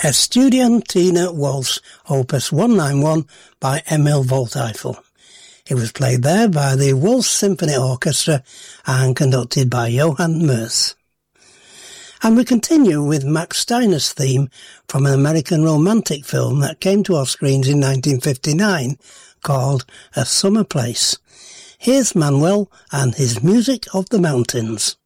Estudiantina Waltz, Opus 191 by Emil Waldteufel. It was played there by the Waltz Symphony Orchestra and conducted by Johann Merz. And we continue with Max Steiner's theme from an American romantic film that came to our screens in 1959 called A Summer Place. Here's Manuel and his Music of the Mountains.